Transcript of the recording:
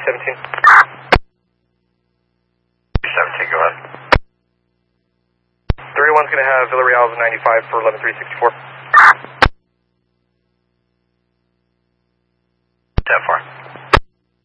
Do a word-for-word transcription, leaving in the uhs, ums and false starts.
seventeen. seventeen, go ahead. three one's going to have Villarreal's ninety-five for eleven three sixty-four. ten four.